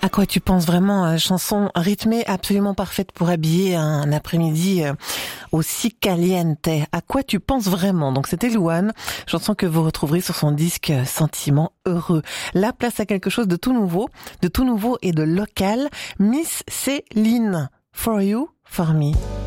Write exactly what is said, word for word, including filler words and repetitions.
À quoi tu penses vraiment? euh, Chanson rythmée, absolument parfaite pour habiller un après-midi euh, aussi caliente. À quoi tu penses vraiment? Donc c'était Louane, chanson que vous retrouverez sur son disque euh, Sentiment heureux. Là, place à quelque chose de tout nouveau, de tout nouveau et de local. Miss Céline, For You, For Me.